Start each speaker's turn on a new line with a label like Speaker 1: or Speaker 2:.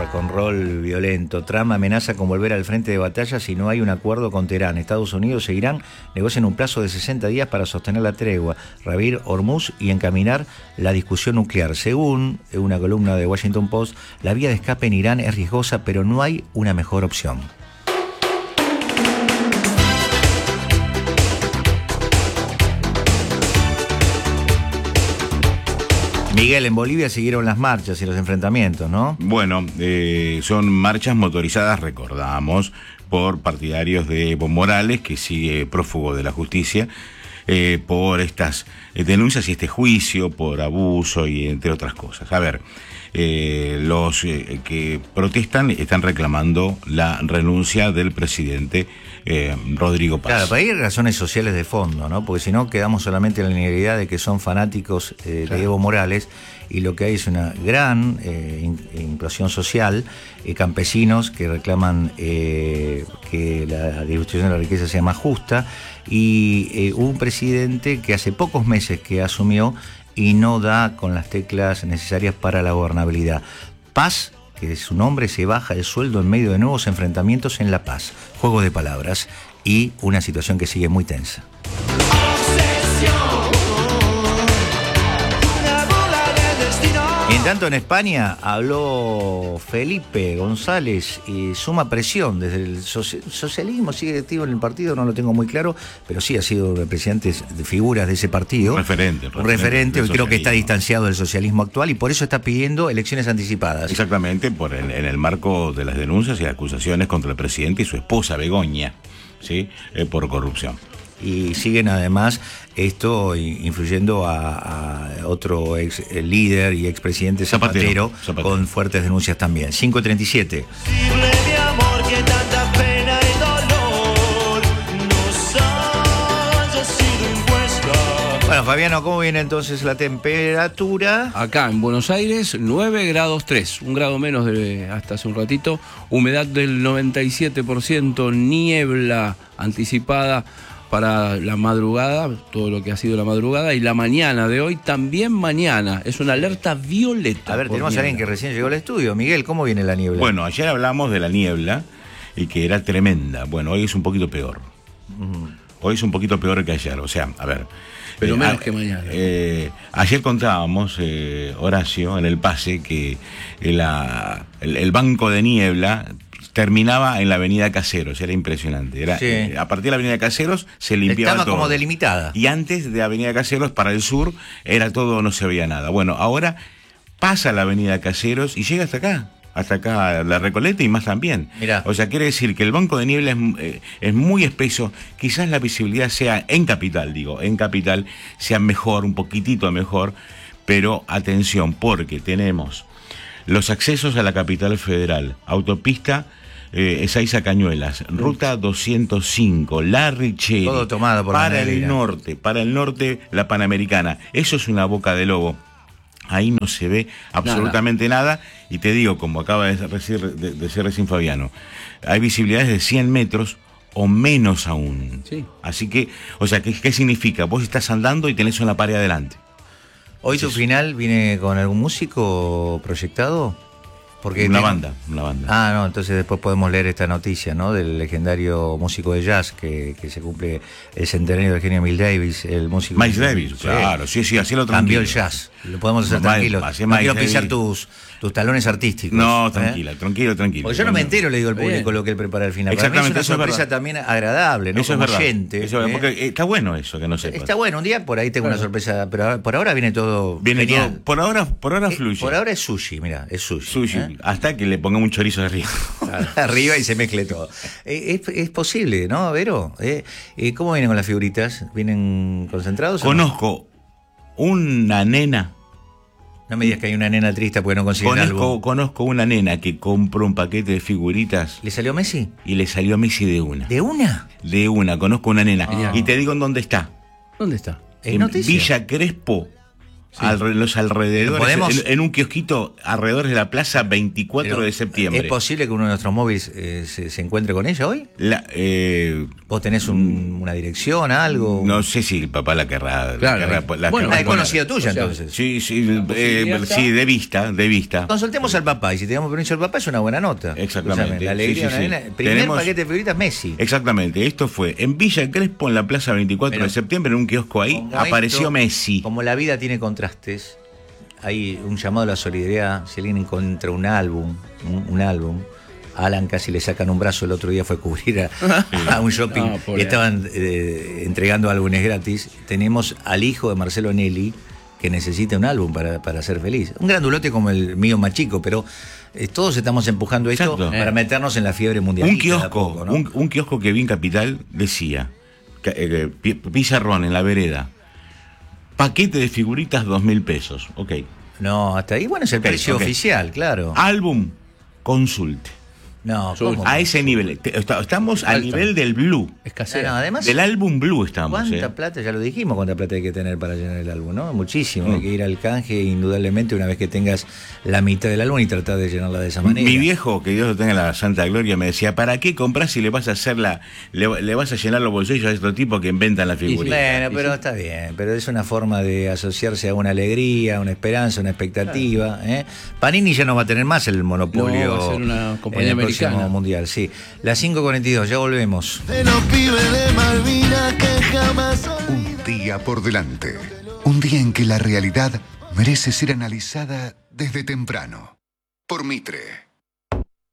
Speaker 1: rock and roll violento. Trump amenaza con volver al frente de batalla si no hay un acuerdo con Teherán. Estados Unidos e Irán negocian un plazo de 60 días para sostener la tregua, reabrir Hormuz y encaminar la discusión nuclear. Según una columna de Washington Post, la vía de escape en Irán es riesgosa, pero no hay una mejor opción. Miguel, en Bolivia siguieron las marchas y los enfrentamientos, ¿no?
Speaker 2: Bueno, son marchas motorizadas, recordamos, por partidarios de Evo Morales, que sigue prófugo de la justicia, por estas denuncias y este juicio por abuso y entre otras cosas. A ver, los que protestan están reclamando la renuncia del presidente Rodrigo Paz.
Speaker 1: Claro, pero hay razones sociales de fondo, ¿no? Porque si no quedamos solamente en la linealidad de que son fanáticos de Evo Morales, y lo que hay es una gran implosión social, campesinos que reclaman que la distribución de la riqueza sea más justa, y un presidente que hace pocos meses que asumió y no da con las teclas necesarias para la gobernabilidad. Paz, que de su nombre, se baja el sueldo en medio de nuevos enfrentamientos en La Paz, juego de palabras y una situación que sigue muy tensa. En tanto, en España habló Felipe González y suma presión desde el socialismo, sigue activo en el partido, no lo tengo muy claro, pero sí ha sido presidente de figuras de ese partido.
Speaker 2: Un
Speaker 1: referente, hoy creo que está distanciado del socialismo actual y por eso está pidiendo elecciones anticipadas.
Speaker 2: Exactamente, en el marco de las denuncias y acusaciones contra el presidente y su esposa Begoña, ¿sí? Por corrupción.
Speaker 1: Y siguen además esto influyendo a otro ex líder y expresidente Zapatero, con fuertes denuncias también. 5:37. Bueno, Fabiano, ¿cómo viene entonces la temperatura?
Speaker 3: Acá en Buenos Aires, 9 grados 3, un grado menos de hasta hace un ratito, humedad del 97%, niebla anticipada para la madrugada, todo lo que ha sido la madrugada, y la mañana de hoy, también mañana, es una alerta violeta.
Speaker 1: A ver, tenemos a alguien que recién llegó al estudio. Miguel, ¿cómo viene la niebla?
Speaker 2: Bueno, ayer hablamos de la niebla y que era tremenda. Bueno, hoy es un poquito peor. Hoy es un poquito peor que ayer, o sea, a ver.
Speaker 3: Pero menos que mañana.
Speaker 2: Ayer contábamos, Horacio, en el pase, que el banco de niebla terminaba en la avenida Caseros, era impresionante. Sí. A partir de la avenida Caseros se limpiaba
Speaker 1: Estaba
Speaker 2: todo.
Speaker 1: Como delimitada.
Speaker 2: Y antes de avenida Caseros, para el sur, era todo, no se veía nada. Bueno, ahora pasa la avenida Caseros y llega hasta acá la Recoleta y más también.
Speaker 1: Mirá.
Speaker 2: O sea, quiere decir que el banco de niebla es muy espeso. Quizás la visibilidad sea en capital, sea mejor, un poquitito mejor, pero atención, porque tenemos los accesos a la capital federal, autopista Ezeiza Cañuelas, ruta 205, La Richeri,
Speaker 1: todo tomado por
Speaker 2: para el norte la Panamericana. Eso es una boca de lobo. Ahí no se ve absolutamente nada. Y te digo, como acaba de decir recién Fabiano, hay visibilidades de 100 metros o menos aún.
Speaker 3: Sí.
Speaker 2: Así que, o sea, ¿qué significa? Vos estás andando y tenés una pared adelante.
Speaker 1: ¿Hoy tu final viene con algún músico proyectado? Porque
Speaker 2: una banda.
Speaker 1: Ah, no, entonces después podemos leer esta noticia, ¿no? Del legendario músico de jazz que se cumple el centenario del genio Miles Davis, el músico.
Speaker 2: Miles Davis, claro, sí, así lo tranquilo.
Speaker 1: Cambió el jazz, lo podemos hacer tranquilo. No quiero pisar tus talones artísticos.
Speaker 2: No, tranquilo.
Speaker 1: Porque yo no me entero, le digo al público lo que él prepara al final.
Speaker 2: Exactamente,
Speaker 1: para mí es una sorpresa también agradable, ¿no?
Speaker 2: Eso
Speaker 1: como
Speaker 2: es verdad.
Speaker 1: oyente.
Speaker 2: Eso es porque está bueno eso, que no sepas.
Speaker 1: Está bueno, un día por ahí tengo una sorpresa, pero por ahora viene todo genial.
Speaker 2: Por ahora fluye.
Speaker 1: Por ahora es sushi, mira, es sushi.
Speaker 2: Hasta que le pongamos un chorizo arriba.
Speaker 1: Arriba y se mezcle todo. Es posible, ¿no, Vero? ¿Cómo vienen con las figuritas? ¿Vienen concentrados?
Speaker 2: Conozco una nena.
Speaker 1: No me digas que hay una nena triste porque no consigue el álbum.
Speaker 2: Conozco una nena que compró un paquete de figuritas.
Speaker 1: ¿Le salió Messi?
Speaker 2: Y le salió Messi de una.
Speaker 1: ¿De una?
Speaker 2: De una, conozco una nena. Y te digo en dónde está.
Speaker 3: ¿Dónde está?
Speaker 2: En Villa Crespo, los alrededores,
Speaker 1: ¿Podemos?
Speaker 2: en un kiosquito alrededor de la plaza 24 de septiembre.
Speaker 1: ¿Es posible que uno de nuestros móviles se encuentre con ella hoy? ¿Vos tenés una dirección, algo?
Speaker 2: No sé si el papá la querrá.
Speaker 3: Claro.
Speaker 1: Es conocida tuya, entonces.
Speaker 2: Sí, de vista.
Speaker 1: Consultemos al papá, y si tenemos permiso del papá es una buena nota.
Speaker 2: Exactamente.
Speaker 1: La alegría
Speaker 2: Sí,
Speaker 1: de
Speaker 2: sí,
Speaker 1: una
Speaker 2: sí.
Speaker 1: nena. Primer paquete de figuritas, Messi.
Speaker 2: Exactamente, esto fue en Villa Crespo, en la plaza 24 de septiembre, en un kiosco ahí,
Speaker 1: Como
Speaker 2: apareció
Speaker 1: esto,
Speaker 2: Messi.
Speaker 1: Como la vida tiene contrastes, hay un llamado a la solidaridad. Si alguien encuentra un álbum, a Alan casi le sacan un brazo. El otro día fue a cubrir a un shopping y estaban entregando álbumes gratis. Tenemos al hijo de Marcelo Nelly, que necesita un álbum para ser feliz. Un grandulote como el mío más chico, pero todos estamos empujando esto para meternos en la fiebre mundial.
Speaker 2: Un kiosco, ¿no? un kiosco que vi en Capital decía, pizarrón en la vereda, paquete de figuritas 2.000 pesos. Ok.
Speaker 1: No, hasta ahí, bueno, es el precio oficial, claro.
Speaker 2: Álbum, consulte.
Speaker 1: No, ¿cómo?
Speaker 2: A ese nivel. Estamos al nivel del Blue.
Speaker 3: Escasez.
Speaker 1: No, además,
Speaker 2: del álbum Blue estamos.
Speaker 1: ¿Cuánta plata? Ya lo dijimos, cuánta plata hay que tener para llenar el álbum, ¿no? Muchísimo. Hay que ir al canje, indudablemente, una vez que tengas la mitad del álbum y tratar de llenarla de esa manera.
Speaker 2: Mi viejo, que Dios lo tenga en la santa gloria, me decía, ¿para qué compras si le vas a hacer le vas a llenar los bolsillos a estos tipos que inventan la figurita?
Speaker 1: Bueno, pero está bien, pero es una forma de asociarse a una alegría, una esperanza, una expectativa. Panini ya no va a tener más el monopolio.
Speaker 3: No, va a ser una compañía americana.
Speaker 1: Mundial, sí. Las 5:42, ya volvemos.
Speaker 4: De los pibes de Malvinas que jamás
Speaker 5: Un día por delante. Un día en que la realidad merece ser analizada desde temprano. Por Mitre.